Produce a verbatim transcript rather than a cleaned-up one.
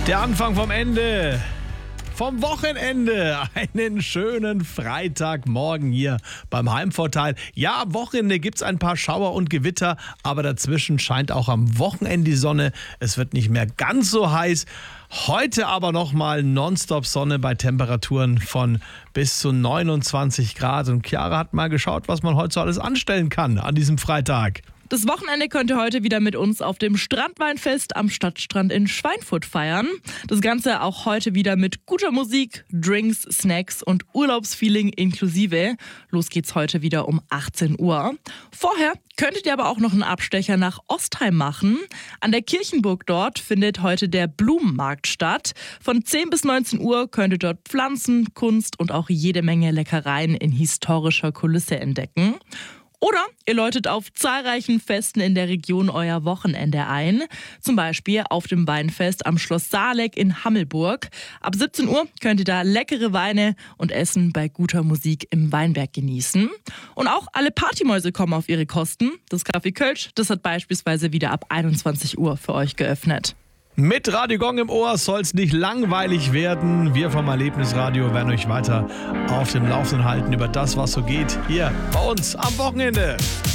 Der Anfang vom Ende. Vom Wochenende. Einen schönen Freitagmorgen hier beim Heimvorteil. Ja, am Wochenende gibt es ein paar Schauer und Gewitter, aber dazwischen scheint auch am Wochenende die Sonne. Es wird nicht mehr ganz so heiß. Heute aber nochmal Nonstop-Sonne bei Temperaturen von bis zu neunundzwanzig Grad. Und Chiara hat mal geschaut, was man heute so alles anstellen kann an diesem Freitag. Das Wochenende könnt ihr heute wieder mit uns auf dem Strandweinfest am Stadtstrand in Schweinfurt feiern. Das Ganze auch heute wieder mit guter Musik, Drinks, Snacks und Urlaubsfeeling inklusive. Los geht's heute wieder um achtzehn Uhr. Vorher könntet ihr aber auch noch einen Abstecher nach Ostheim machen. An der Kirchenburg dort findet heute der Blumenmarkt statt. Von zehn bis neunzehn Uhr könnt ihr dort Pflanzen, Kunst und auch jede Menge Leckereien in historischer Kulisse entdecken. Oder ihr läutet auf zahlreichen Festen in der Region euer Wochenende ein. Zum Beispiel auf dem Weinfest am Schloss Saaleck in Hammelburg. Ab siebzehn Uhr könnt ihr da leckere Weine und Essen bei guter Musik im Weinberg genießen. Und auch alle Partymäuse kommen auf ihre Kosten. Das Café Kölsch, das hat beispielsweise wieder ab einundzwanzig Uhr für euch geöffnet. Mit Radio Gong im Ohr soll es nicht langweilig werden. Wir vom Erlebnisradio werden euch weiter auf dem Laufenden halten über das, was so geht, hier bei uns am Wochenende.